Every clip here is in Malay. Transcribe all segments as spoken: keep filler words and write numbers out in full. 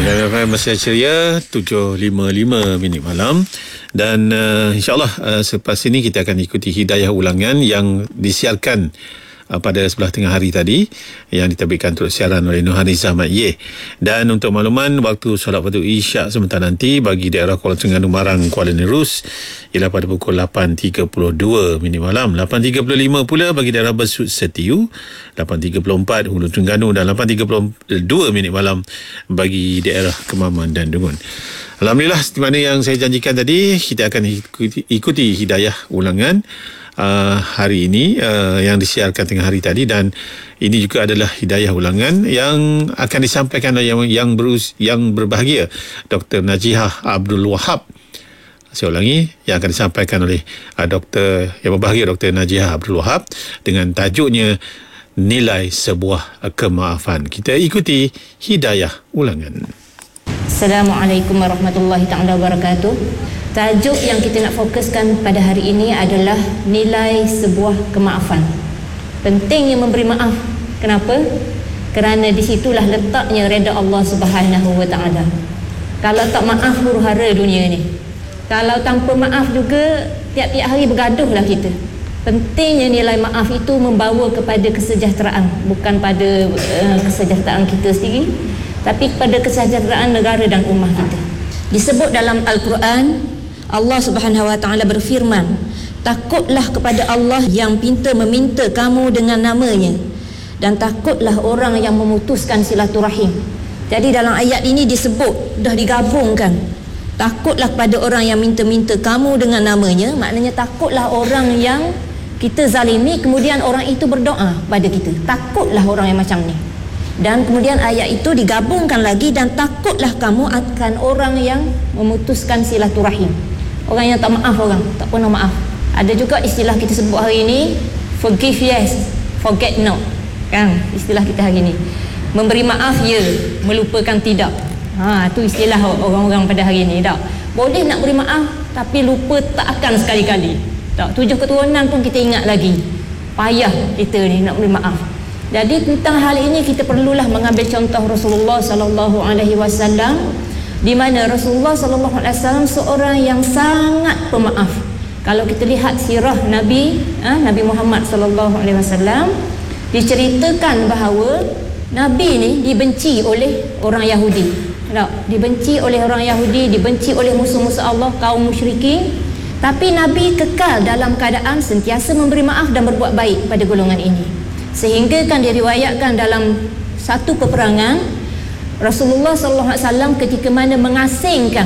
Dan masih ceria tujuh lima puluh lima minit malam. Dan uh, insyaAllah uh, selepas ini kita akan ikuti hidayah ulangan yang disiarkan uh, pada sebelah tengah hari tadi, yang diterbitkan untuk siaran oleh Nurhaliza Ahmad Ye. Dan untuk makluman, waktu solat fardu Isyak sebentar nanti bagi daerah Kuala Terengganu Marang, Kuala Nerus ialah pada pukul lapan tiga puluh dua minit malam. lapan tiga puluh lima pula bagi daerah Besut Setiu, lapan tiga puluh empat Hulu Terengganu, dan lapan tiga puluh dua minit malam bagi daerah Kemaman dan Dungun. Alhamdulillah, seperti mana yang saya janjikan tadi, kita akan ikuti, ikuti hidayah ulangan uh, hari ini uh, yang disiarkan tengah hari tadi. Dan ini juga adalah hidayah ulangan yang akan disampaikan oleh yang, yang, berus, yang berbahagia Doktor Najihah Abdul Wahab. Saya ulangi, yang akan disampaikan oleh uh, Doktor yang berbahagia Doktor Najihah Abdul Wahab dengan tajuknya Nilai Sebuah Kemaafan. Kita ikuti hidayah ulangan. Assalamualaikum warahmatullahi taala wabarakatuh. Tajuk yang kita nak fokuskan pada hari ini adalah nilai sebuah kemaafan. Pentingnya memberi maaf. Kenapa? Kerana di situlah letaknya redha Allah Subhanahu wa taala. Kalau tak maaf, huru-hara dunia ni. Kalau tanpa maaf juga tiap-tiap hari bergaduhlah kita. Pentingnya nilai maaf itu membawa kepada kesejahteraan, bukan pada uh, kesejahteraan kita sendiri, tapi kepada kesejahteraan negara dan ummah kita. Disebut dalam Al-Quran, Allah Subhanahu wa taala berfirman, takutlah kepada Allah yang pinta meminta kamu dengan namanya, dan takutlah orang yang memutuskan silaturahim. Jadi dalam ayat ini disebut, dah digabungkan, takutlah kepada orang yang minta-minta kamu dengan namanya. Maknanya takutlah orang yang kita zalimi, kemudian orang itu berdoa pada kita. Takutlah orang yang macam ni. Dan kemudian ayat itu digabungkan lagi, dan takutlah kamu akan orang yang memutuskan silaturahim. Orang yang tak maaf orang, tak pernah maaf. Ada juga istilah kita sebut hari ini, forgive yes, forget no. Kan istilah kita hari ini. Memberi maaf ya, melupakan tidak. Ha, itu istilah orang-orang pada hari ini. Tak boleh nak beri maaf tapi lupa tak akan sekali-kali. Tak, tujuh keturunan pun kita ingat lagi. Payah kita ni nak beri maaf. Jadi tentang hal ini kita perlulah mengambil contoh Rasulullah sallallahu alaihi wasallam, di mana Rasulullah sallallahu alaihi wasallam seorang yang sangat pemaaf. Kalau kita lihat sirah Nabi, ha, Nabi Muhammad sallallahu alaihi wasallam, diceritakan bahawa Nabi ni dibenci oleh orang Yahudi. Tak, dibenci oleh orang Yahudi, dibenci oleh musuh-musuh Allah, kaum musyrikin. Tapi Nabi kekal dalam keadaan sentiasa memberi maaf dan berbuat baik pada golongan ini. Sehingga kan diriwayatkan dalam satu peperangan, Rasulullah sallallahu alaihi wasallam ketika mana mengasingkan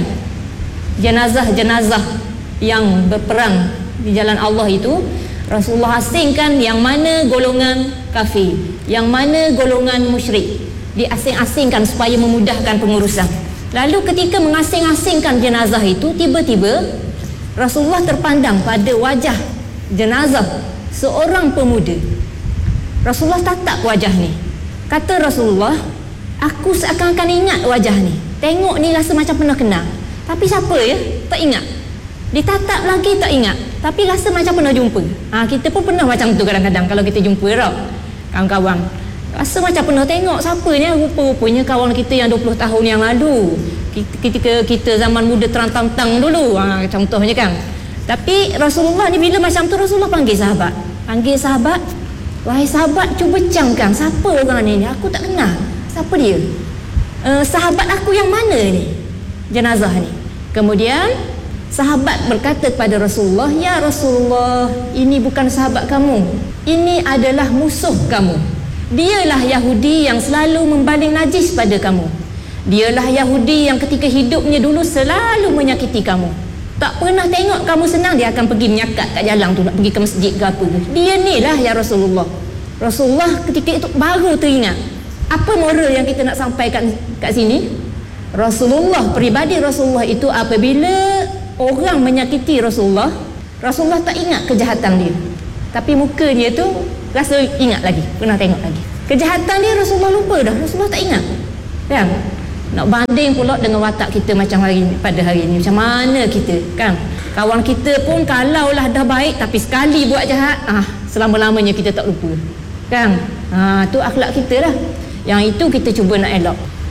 jenazah-jenazah yang berperang di jalan Allah itu, Rasulullah asingkan yang mana golongan kafir, yang mana golongan musyrik, diasing-asingkan supaya memudahkan pengurusan. Lalu ketika mengasing-asingkan jenazah itu, tiba-tiba Rasulullah terpandang pada wajah jenazah seorang pemuda. Rasulullah tatap wajah ni. Kata Rasulullah, aku seakan-akan ingat wajah ni. Tengok ni rasa macam pernah kenal. Tapi siapa ya? Tak ingat. Ditatap lagi tak ingat. Tapi rasa macam pernah jumpa. Ha, kita pun pernah macam tu kadang-kadang kalau kita jumpa tau, kawan-kawan. Rasa macam pernah tengok siapa ni, rupa-rupanya kawan kita yang dua puluh tahun yang lalu. Ketika kita zaman muda terang-tang-tang dulu, ha, contohnya kan. Tapi Rasulullah ni bila macam tu, Rasulullah panggil sahabat. Panggil sahabat, wahai sahabat, cuba camkan siapa orang ni, aku tak kenal. Siapa dia? Uh, sahabat aku yang mana ni? Jenazah ni. Kemudian sahabat berkata kepada Rasulullah, ya Rasulullah, ini bukan sahabat kamu, ini adalah musuh kamu. Dialah Yahudi yang selalu membaling najis pada kamu. Dialah Yahudi yang ketika hidupnya dulu selalu menyakiti kamu. Tak pernah tengok kamu senang, dia akan pergi menyakat kat jalan tu, nak pergi ke masjid ke apa ke. Dia ni lah ya Rasulullah. Rasulullah ketika itu baru teringat. Apa moral yang kita nak sampaikan kat sini? Rasulullah, peribadi Rasulullah itu apabila orang menyakiti Rasulullah, Rasulullah tak ingat kejahatan dia, tapi muka dia tu rasa ingat lagi, pernah tengok lagi. Kejahatan dia Rasulullah lupa dah, Rasulullah tak ingat. Kan? Nak banding pula dengan watak kita macam hari ini, pada hari ini macam mana kita kan, kawan kita pun kalaulah dah baik tapi sekali buat jahat, ah selama-lamanya kita tak lupa kan. Ah tu akhlak kita lah, yang itu kita cuba nak elok.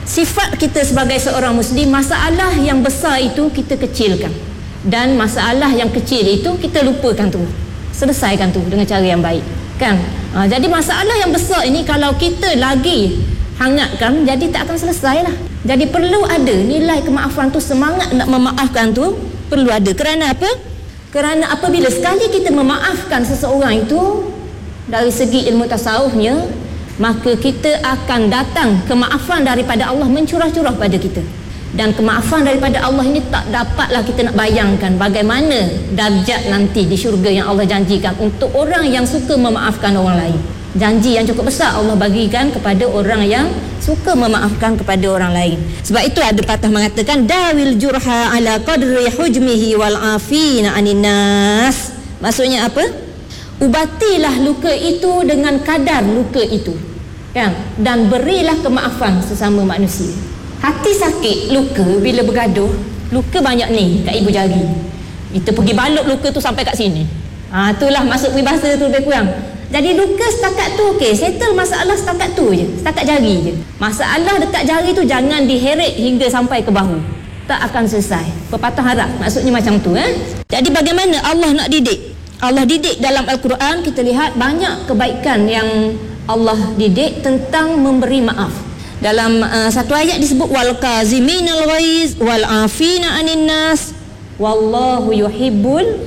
Sifat kita sebagai seorang Muslim, masalah yang besar itu kita kecilkan, dan masalah yang kecil itu kita lupakan tu, selesaikan tu dengan cara yang baik, kan? Ha, jadi masalah yang besar ini kalau kita lagi hangatkan, jadi tak akan selesai lah. Jadi perlu ada nilai kemaafan tu, semangat nak memaafkan tu perlu ada. Kerana apa? Kerana apabila sekali kita memaafkan seseorang itu, dari segi ilmu tasawufnya, maka kita akan datang kemaafan daripada Allah mencurah-curah pada kita. Dan kemaafan daripada Allah ini tak dapatlah kita nak bayangkan bagaimana darjat nanti di syurga yang Allah janjikan untuk orang yang suka memaafkan orang lain. Janji yang cukup besar Allah bagikan kepada orang yang suka memaafkan kepada orang lain. Sebab itu ada patah mengatakan, dawil jurha ala qadri hujmihi wal afina anin nas. Maksudnya apa? Ubatilah luka itu dengan kadar luka itu, kan? Dan berilah kemaafan sesama manusia. Hati sakit, luka bila bergaduh, luka banyak ni kat ibu jari. Kita pergi balut luka tu sampai kat sini. Ha, itulah maksud peribahasa tu lebih kurang. Jadi luka setakat tu okey, settle masalah setakat tu je, setakat jari je. Masalah dekat jari tu jangan diheret hingga sampai ke bahu. Tak akan selesai. Pepatah Arab maksudnya macam tu, eh. Jadi bagaimana Allah nak didik? Allah didik dalam Al-Quran, kita lihat banyak kebaikan yang Allah didik tentang memberi maaf. Dalam uh, satu ayat disebut wal kaziminal ghaiz wal afina anin nas wallahu yuhibbul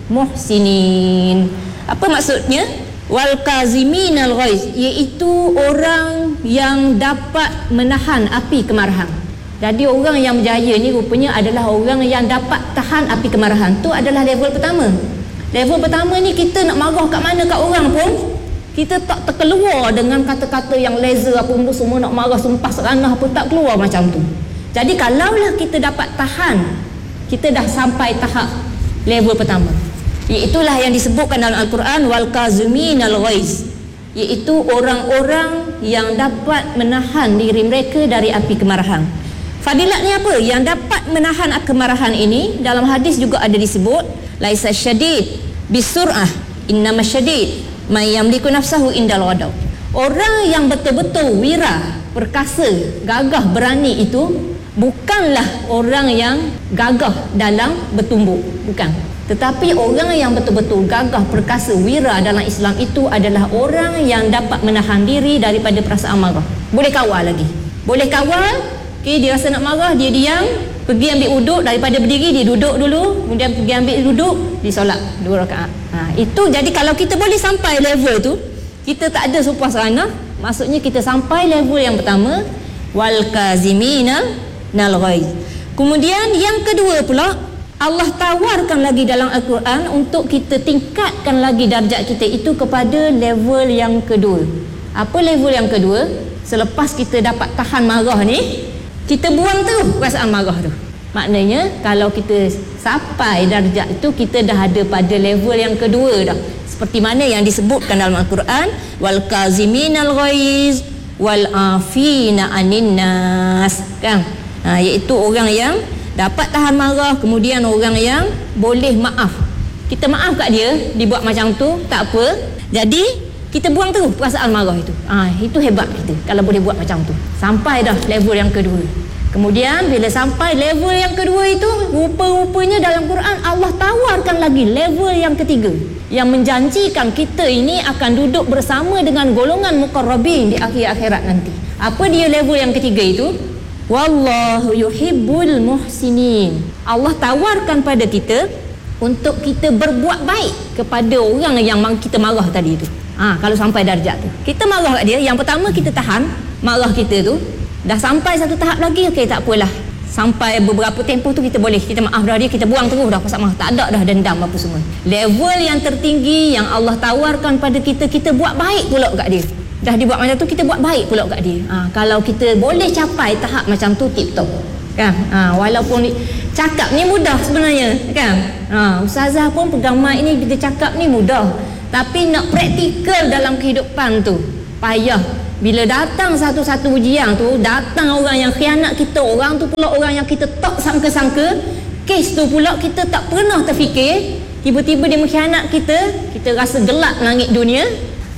muhsinin. Apa maksudnya? Wal kaziminal ghaiz, iaitu orang yang dapat menahan api kemarahan. Jadi orang yang berjaya ni rupanya adalah orang yang dapat tahan api kemarahan. Tu adalah level pertama. Level pertama ni kita nak marah kat mana kat orang pun, kita tak terkeluar dengan kata-kata yang laser apa pun semua, nak marah sumpah seranah pun tak keluar macam tu. Jadi kalaulah kita dapat tahan, kita dah sampai tahap level pertama. Iaitulah yang disebutkan dalam Al-Quran wal kaziminal ghaiz, iaitu orang-orang yang dapat menahan diri mereka dari api kemarahan. Fadilatnya apa? Yang dapat menahan kemarahan ini dalam hadis juga ada disebut, laisa syadid bisur'ah innama syadid may yamliku nafsahu indal ghadab. Orang yang betul-betul wira, perkasa, gagah, berani itu bukanlah orang yang gagah dalam bertumbuk, bukan. Tetapi orang yang betul-betul gagah, perkasa, wira dalam Islam itu adalah orang yang dapat menahan diri daripada perasaan marah. Boleh kawal lagi, boleh kawal. Okay, dia rasa nak marah, dia diam, pergi ambil uduk, daripada berdiri dia duduk dulu, kemudian pergi ambil duduk, dia solat dua rakaat. Ha, itu jadi kalau kita boleh sampai level tu, kita tak ada sumpah seranah, maksudnya kita sampai level yang pertama, wal kaziminal ghaiz. Kemudian yang kedua pula, Allah tawarkan lagi dalam Al-Quran untuk kita tingkatkan lagi darjat kita itu kepada level yang kedua. Apa level yang kedua? Selepas kita dapat tahan marah ni, kita buang tu perasaan marah tu. Maknanya kalau kita sampai darjat itu, kita dah ada pada level yang kedua dah. Seperti mana yang disebutkan dalam Al-Quran, wal kaziminal ghaiz wal afina anin nas, kan? Ha, iaitu orang yang dapat tahan marah, kemudian orang yang boleh maaf. Kita maaf kat dia, dibuat macam tu, tak apa. Jadi kita buang tu perasaan marah itu. Ah, ha, itu hebat kita kalau boleh buat macam tu. Sampai dah level yang kedua. Kemudian bila sampai level yang kedua itu, rupa-rupanya dalam Quran Allah tawarkan lagi level yang ketiga, yang menjanjikan kita ini akan duduk bersama dengan golongan muqarrabin di akhir akhirat nanti. Apa dia level yang ketiga itu? Wallahu yuhibbul muhsinin. Allah tawarkan pada kita untuk kita berbuat baik kepada orang yang kita marah tadi tu. Ha, kalau sampai darjat tu, kita marah kat dia, yang pertama kita tahan marah kita tu, dah sampai satu tahap lagi, okey tak apalah, sampai beberapa tempoh tu kita boleh, kita maaf dah dia, kita buang terus dah pasal marah, tak ada dah dendam apa semua. Level yang tertinggi yang Allah tawarkan pada kita, kita buat baik pula kat dia. Dah dibuat macam tu, kita buat baik pula kat dia. Ha, kalau kita boleh capai tahap macam tu, tip top, kan? Ha, walaupun cakap ni mudah sebenarnya, kan? Ha, ustazah pun pegang mic ni, kita cakap ni mudah, tapi nak praktikal dalam kehidupan tu payah. Bila datang satu-satu ujian tu, datang orang yang khianat kita, orang tu pula orang yang kita tak sangka-sangka, kes tu pula kita tak pernah terfikir, tiba-tiba dia mengkhianat kita, kita rasa gelap langit dunia.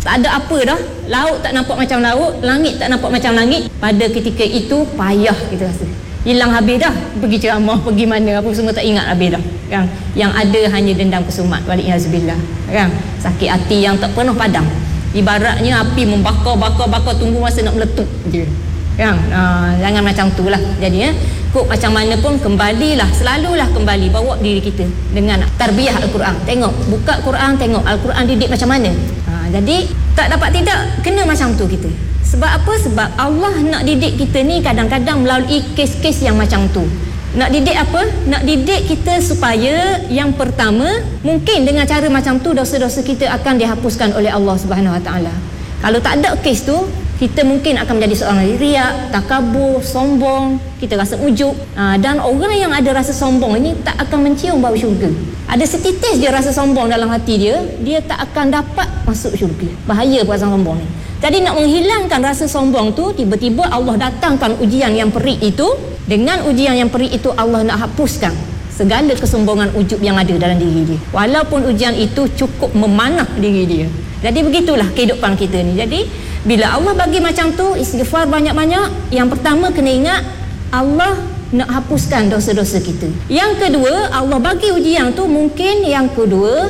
Tak ada apa dah. Laut tak nampak macam laut, langit tak nampak macam langit. Pada ketika itu payah kita rasa. Hilang habis dah. Pergi ceramah, pergi mana, apa semua tak ingat habis dah. Kan? Yang ada hanya dendam kesumat. Waliyahzubillah. Kan? Sakit hati yang tak pernah padam. Ibaratnya api membakar, bakar, bakar, tunggu masa nak meletup je. Kan? Ha, jangan macam tu lah. Jadi ya, kok macam mana pun kembalilah, selalulah kembali bawa diri kita dengan tarbiyah Al-Quran. Tengok, buka Quran, tengok Al-Quran didik macam mana. Ha, jadi tak dapat tidak kena macam tu kita. Sebab apa? Sebab Allah nak didik kita ni kadang-kadang melalui kes-kes yang macam tu. Nak didik apa? Nak didik kita supaya yang pertama, mungkin dengan cara macam tu dosa-dosa kita akan dihapuskan oleh Allah Subhanahu Wa Taala. Kalau tak ada kes tu, kita mungkin akan menjadi seorang riak, takabur, sombong, kita rasa ujub. Ha, dan orang yang ada rasa sombong ini tak akan mencium bau syurga. Ada setitis dia rasa sombong dalam hati dia, dia tak akan dapat masuk syurga. Bahaya perasaan sombong ni. Jadi nak menghilangkan rasa sombong tu, tiba-tiba Allah datangkan ujian yang perik itu. Dengan ujian yang perik itu Allah nak hapuskan segala kesombongan ujub yang ada dalam diri dia. Walaupun ujian itu cukup memanah diri dia. Jadi begitulah kehidupan kita ni. Jadi bila Allah bagi macam tu, istighfar banyak-banyak. Yang pertama kena ingat, Allah nak hapuskan dosa-dosa kita. Yang kedua, Allah bagi ujian tu mungkin yang kedua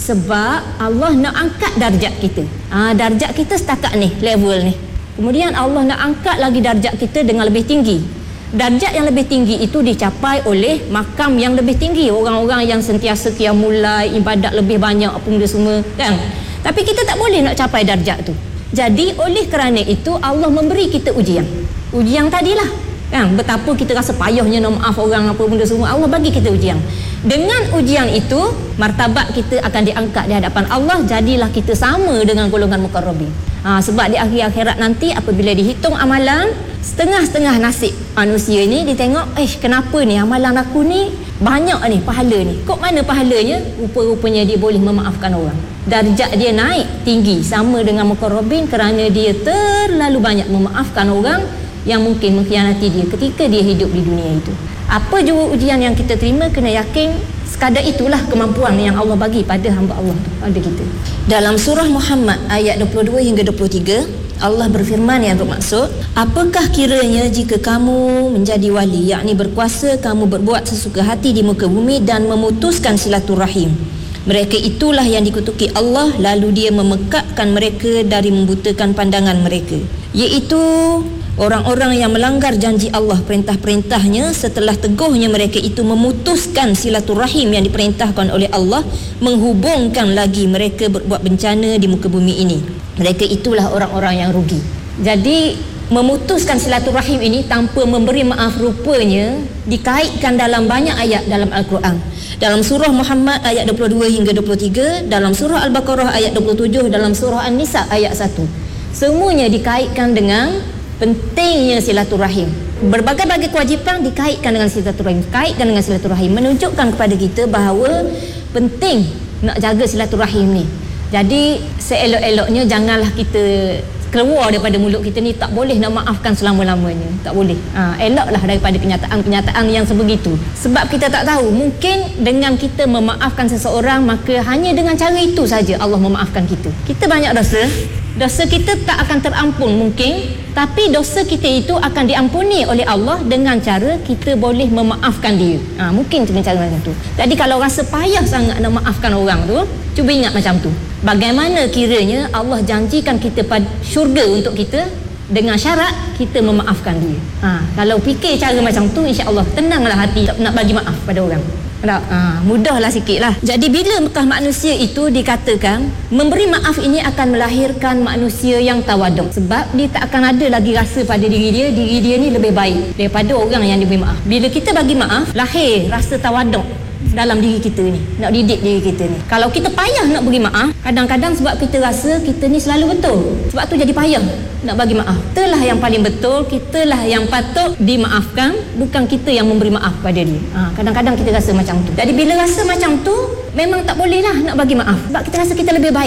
sebab Allah nak angkat darjat kita. Ha, darjat kita setakat ni, level ni. Kemudian Allah nak angkat lagi darjat kita dengan lebih tinggi. Darjat yang lebih tinggi itu dicapai oleh makam yang lebih tinggi. Orang-orang yang sentiasa qiyamul lail, ibadat lebih banyak apa benda semua, kan? Tapi kita tak boleh nak capai darjat tu. Jadi oleh kerana itu Allah memberi kita ujian. Ujian tadilah, kan? Betapa kita rasa payahnya nak maaf orang apa benda semua, Allah bagi kita ujian. Dengan ujian itu, martabat kita akan diangkat di hadapan Allah. Jadilah kita sama dengan golongan muqarrabin. Ha, sebab di akhir akhirat nanti apabila dihitung amalan, setengah-setengah nasib manusia ni ditengok, eh kenapa ni amalan aku ni banyak ni pahala ni. Kok mana pahalanya? Rupa-rupanya dia boleh memaafkan orang. Darjat dia naik tinggi sama dengan muqarrabin kerana dia terlalu banyak memaafkan orang yang mungkin mengkhianati dia ketika dia hidup di dunia itu. Apa jua ujian yang kita terima, kena yakin sekadar itulah kemampuan yang Allah bagi pada hamba Allah tu, pada kita. Dalam surah Muhammad ayat dua puluh dua hingga dua puluh tiga, Allah berfirman yang bermaksud, apakah kiranya jika kamu menjadi wali, yakni berkuasa, kamu berbuat sesuka hati di muka bumi dan memutuskan silaturahim. Mereka itulah yang dikutuki Allah, lalu dia memekakkan mereka dari membutakan pandangan mereka, iaitu orang-orang yang melanggar janji Allah, perintah-perintahnya, setelah teguhnya mereka itu memutuskan silaturahim yang diperintahkan oleh Allah, menghubungkan lagi mereka berbuat bencana di muka bumi ini. Mereka itulah orang-orang yang rugi. Jadi memutuskan silaturahim ini tanpa memberi maaf rupanya dikaitkan dalam banyak ayat dalam Al-Quran. Dalam surah Muhammad ayat dua puluh dua hingga dua puluh tiga, dalam surah Al-Baqarah ayat dua puluh tujuh, dalam surah An-Nisa ayat satu. Semuanya dikaitkan dengan pentingnya silaturahim. Berbagai-bagai kewajipan dikaitkan dengan silaturahim, kaitkan dengan silaturahim, menunjukkan kepada kita bahawa penting nak jaga silaturahim ni. Jadi seelok-eloknya janganlah kita keluar daripada mulut kita ni, tak boleh nak maafkan selama-lamanya, tak boleh. Ha, elaklah daripada kenyataan-kenyataan yang sebegitu. Sebab kita tak tahu, mungkin dengan kita memaafkan seseorang, maka hanya dengan cara itu saja Allah memaafkan kita. Kita banyak dosa, dosa kita tak akan terampun mungkin, tapi dosa kita itu akan diampuni oleh Allah dengan cara kita boleh memaafkan dia. Ha, mungkin dengan cara macam tu. Jadi kalau rasa payah sangat nak maafkan orang tu, cuba ingat macam tu. Bagaimana kiranya Allah janjikan kita pada syurga untuk kita dengan syarat kita memaafkan dia. Ha, kalau fikir cara macam tu, insya-Allah tenanglah hati nak bagi maaf pada orang. Tak? Ha, mudahlah sikit lah. Jadi bila Mekah manusia itu dikatakan memberi maaf ini akan melahirkan manusia yang tawaduk. Sebab dia tak akan ada lagi rasa pada diri dia, diri dia ni lebih baik daripada orang yang diberi maaf. Bila kita bagi maaf, lahir rasa tawaduk dalam diri kita ni, nak didik diri kita ni. Kalau kita payah nak bagi maaf, kadang-kadang sebab kita rasa kita ni selalu betul, sebab tu jadi payah nak bagi maaf. Kitalah yang paling betul, kitalah yang patut dimaafkan, bukan kita yang memberi maaf pada dia. Ha, kadang-kadang kita rasa macam tu. Jadi bila rasa macam tu, memang tak boleh lah nak bagi maaf, sebab kita rasa kita lebih baik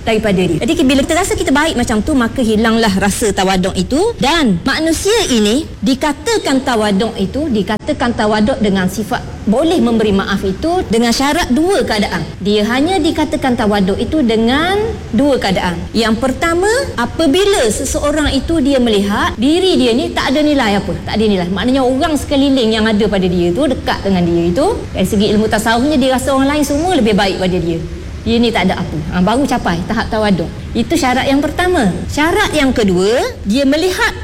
daripada dia. Jadi bila kita rasa kita baik macam tu, maka hilanglah rasa tawaduk itu. Dan manusia ini dikatakan tawaduk itu, dikatakan tawaduk dengan sifat boleh memberi maaf itu dengan syarat dua keadaan. Dia hanya dikatakan tawaduk itu dengan dua keadaan. Yang pertama, apabila seseorang itu dia melihat diri dia ni tak ada nilai apa, tak ada nilai. Maknanya orang sekeliling yang ada pada dia tu, dekat dengan dia itu, dari segi ilmu tasawufnya dia rasa orang lain semua lebih baik pada dia. Dia ni tak ada apa. Ha, baru capai tahap tawaduk. Itu syarat yang pertama. Syarat yang kedua, dia melihat